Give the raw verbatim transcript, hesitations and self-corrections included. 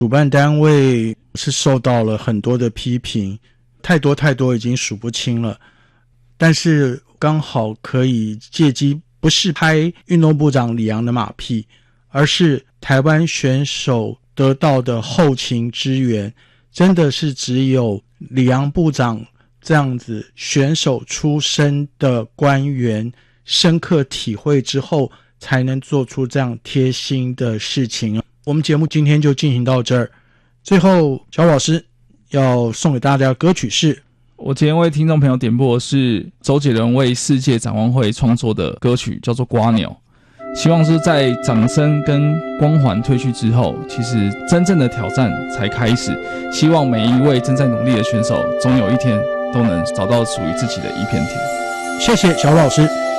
主办单位是受到了很多的批评，太多太多已经数不清了，但是刚好可以借机不是拍运动部长李阳的马屁，而是台湾选手得到的后勤支援真的是只有李阳部长这样子选手出身的官员深刻体会之后才能做出这样贴心的事情。我们节目今天就进行到这儿，最后小老师要送给大家的歌曲是， 我今天为听众朋友点播的是周杰伦为世界展望会创作的歌曲，叫做《蝸牛》。希望是在掌声跟光环退去之后，其实真正的挑战才开始。希望每一位正在努力的选手，总有一天都能找到属于自己的一片天。 谢谢小老师。